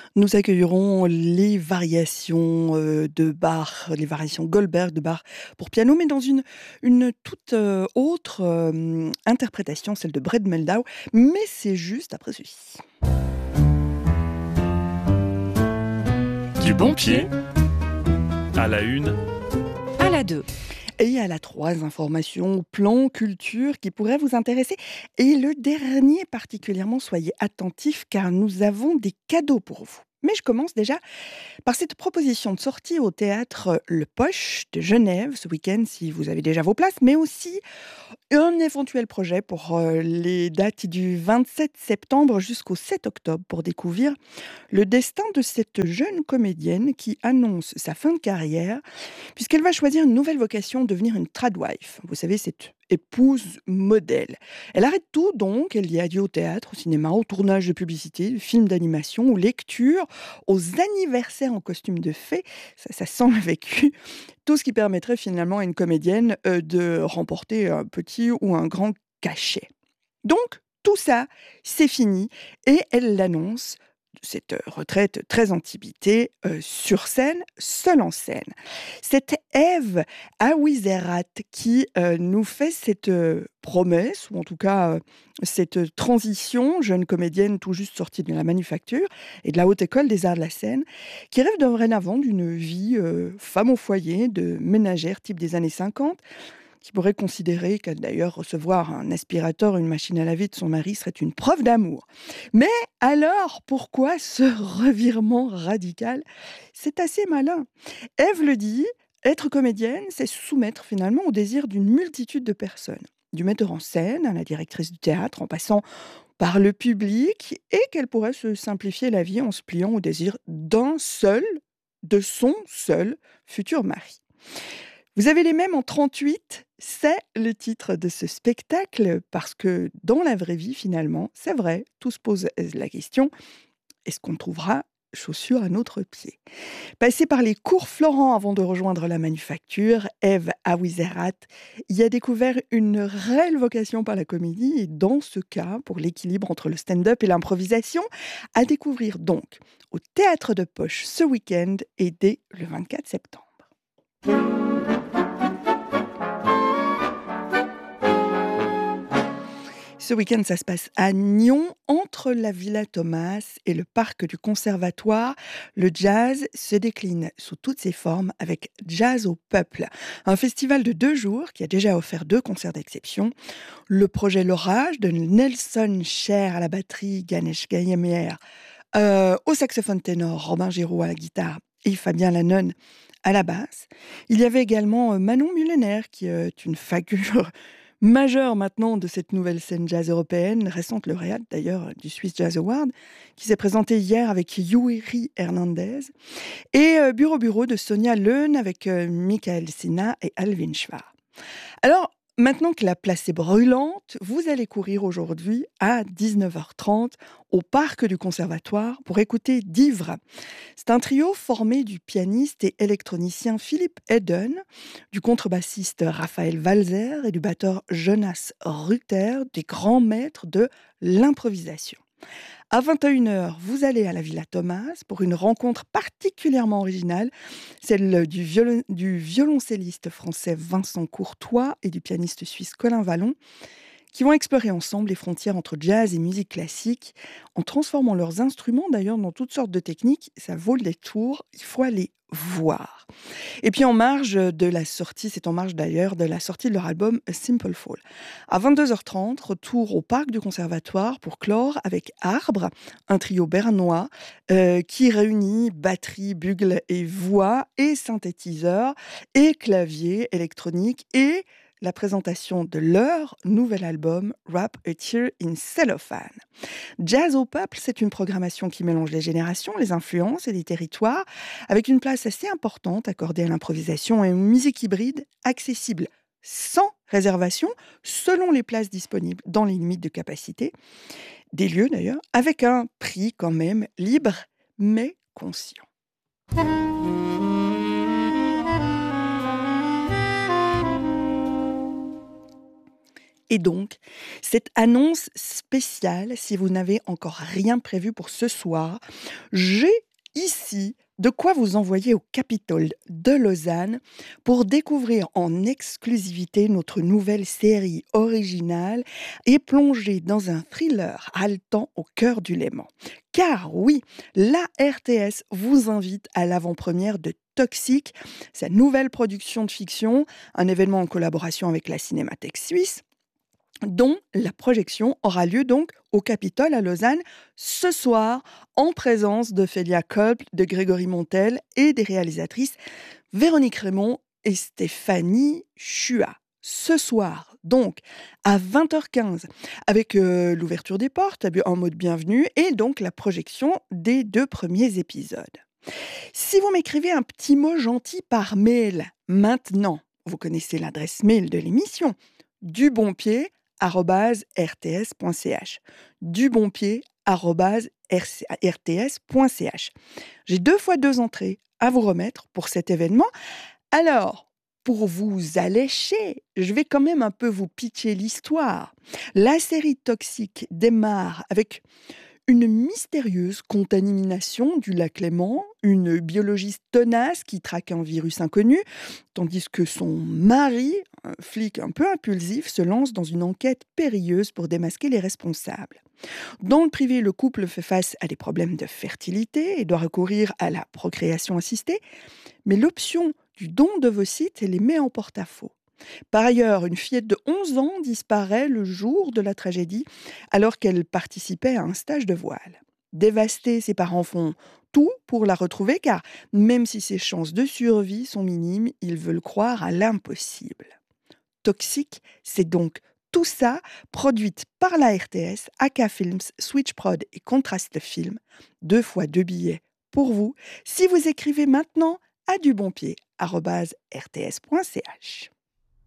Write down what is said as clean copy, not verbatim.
Nous accueillerons les variations, de Bach, les variations Goldberg de Bach pour piano, mais dans une toute, autre, interprétation, celle de Brett Meldau, mais c'est juste après ceci. Du bon pied à la une, À la 2. Et il y a la 3 informations, plan culture qui pourraient vous intéresser. Et le dernier particulièrement, soyez attentifs car nous avons des cadeaux pour vous. Mais je commence déjà par cette proposition de sortie au théâtre Le Poche de Genève ce week-end, si vous avez déjà vos places, mais aussi un éventuel projet pour les dates du 27 septembre jusqu'au 7 octobre pour découvrir le destin de cette jeune comédienne qui annonce sa fin de carrière puisqu'elle va choisir une nouvelle vocation, devenir une tradwife. Vous savez, cette épouse modèle. Elle arrête tout donc, elle y adieu au théâtre, au cinéma, au tournage de publicité, de films d'animation, aux lectures, aux anniversaires en costume de fée. Ça sent le vécu. Tout ce qui permettrait finalement à une comédienne de remporter un petit ou un grand cachet. Donc, tout ça, c'est fini et elle l'annonce, cette retraite très antibitée, sur scène, seule en scène. C'est Ève Aouizerat qui nous fait cette promesse, ou en tout cas cette transition, jeune comédienne tout juste sortie de la manufacture et de la haute école des arts de la scène, qui rêve dorénavant d'une vie femme au foyer, de ménagère type des années 50, qui pourrait considérer que d'ailleurs recevoir un aspirateur ou une machine à laver de son mari serait une preuve d'amour. Mais alors, pourquoi ce revirement radical? C'est assez malin. Ève le dit, être comédienne, c'est se soumettre finalement au désir d'une multitude de personnes. Du metteur en scène à la directrice du théâtre, en passant par le public, et qu'elle pourrait se simplifier la vie en se pliant au désir d'un seul, de son seul futur mari. Vous avez les mêmes en 38, c'est le titre de ce spectacle, parce que dans la vraie vie, finalement, c'est vrai, tout se pose la question, est-ce qu'on trouvera chaussures à notre pied? Passée par les cours Florent avant de rejoindre la manufacture, Ève Aouizerat y a découvert une réelle vocation par la comédie et dans ce cas, pour l'équilibre entre le stand-up et l'improvisation, à découvrir donc au Théâtre de Poche ce week-end et dès le 24 septembre. Ce week-end, ça se passe à Nyon, entre la Villa Thomas et le parc du Conservatoire. Le jazz se décline sous toutes ses formes avec Jazz au Peuple, un festival de 2 jours qui a déjà offert 2 concerts d'exception. Le projet L'Orage de Nelson Cher à la batterie, Ganesh Gayemier au saxophone ténor, Robin Giraud à la guitare et Fabien Lanone à la basse. Il y avait également Manon Mullener qui est une figure majeure maintenant de cette nouvelle scène jazz européenne, récente lauréate d'ailleurs du Swiss Jazz Award, qui s'est présentée hier avec Yuri Hernandez, et Bureau de Sonia Leun avec Michael Sina et Alvin Schwar. Alors, maintenant que la place est brûlante, vous allez courir aujourd'hui à 19h30 au parc du Conservatoire pour écouter D'Ivre. C'est un trio formé du pianiste et électronicien Philippe Eden, du contrebassiste Raphaël Walzer et du batteur Jonas Ruther, des grands maîtres de l'improvisation. À 21h, vous allez à la Villa Thomas pour une rencontre particulièrement originale, celle du violoncelliste français Vincent Courtois et du pianiste suisse Colin Vallon, qui vont explorer ensemble les frontières entre jazz et musique classique, en transformant leurs instruments d'ailleurs dans toutes sortes de techniques. Ça vaut le détour, il faut aller voir. Et puis en marge de la sortie, c'est en marge d'ailleurs de la sortie de leur album A Simple Fall. À 22h30, retour au parc du Conservatoire pour clore avec Arbre, un trio bernois qui réunit batterie, bugle et voix et synthétiseur et clavier électronique et la présentation de leur nouvel album Wrap a Tear in Cellophane. Jazz au Peuple, c'est une programmation qui mélange les générations, les influences et les territoires, avec une place assez importante accordée à l'improvisation et une musique hybride accessible sans réservation, selon les places disponibles dans les limites de capacité, des lieux d'ailleurs, avec un prix quand même libre mais conscient. Et donc, cette annonce spéciale, si vous n'avez encore rien prévu pour ce soir, j'ai ici de quoi vous envoyer au Capitole de Lausanne pour découvrir en exclusivité notre nouvelle série originale et plonger dans un thriller haletant au cœur du Léman. Car oui, la RTS vous invite à l'avant-première de Toxique, sa nouvelle production de fiction, un événement en collaboration avec la Cinémathèque suisse, dont la projection aura lieu donc au Capitole à Lausanne ce soir en présence de Félia Kolb, de Grégory Montel et des réalisatrices Véronique Raymond et Stéphanie Chua. Ce soir, donc, à 20h15, avec l'ouverture des portes en mode bienvenue et donc la projection des 2 premiers épisodes. Si vous m'écrivez un petit mot gentil par mail maintenant, vous connaissez l'adresse mail de l'émission, dubonpied@rts.ch. dubonpied@rts.ch. J'ai 2 fois 2 entrées à vous remettre pour cet événement. Alors, pour vous allécher, je vais quand même un peu vous pitcher l'histoire. La série Toxique démarre avec une mystérieuse contamination du lac Léman, une biologiste tenace qui traque un virus inconnu, tandis que son mari, un flic un peu impulsif, se lance dans une enquête périlleuse pour démasquer les responsables. Dans le privé, le couple fait face à des problèmes de fertilité et doit recourir à la procréation assistée, mais l'option du don d'ovocytes les met en porte-à-faux. Par ailleurs, une fillette de 11 ans disparaît le jour de la tragédie alors qu'elle participait à un stage de voile. Dévastés, ses parents font tout pour la retrouver car même si ses chances de survie sont minimes, ils veulent croire à l'impossible. Toxique, c'est donc tout ça, produite par la RTS, AK Films, Switch Prod et Contraste Film. 2 fois 2 billets pour vous si vous écrivez maintenant à dubonpied@rts.ch.